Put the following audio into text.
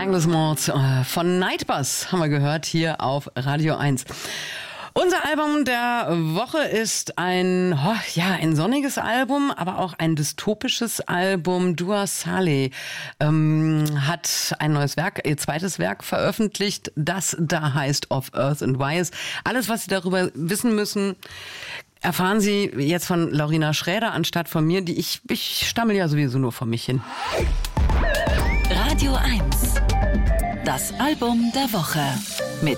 Englismord von Nightbus haben wir gehört hier auf Radio 1. Unser Album der Woche ist ein sonniges Album, aber auch ein dystopisches Album. Dua Saleh hat ein neues Werk, ihr zweites Werk veröffentlicht, das da heißt Of Earth and Wires. Alles, was Sie darüber wissen müssen, erfahren Sie jetzt von Laurina Schräder anstatt von mir. Ich stammel ja sowieso nur vor mich hin. Radio 1. Das Album der Woche.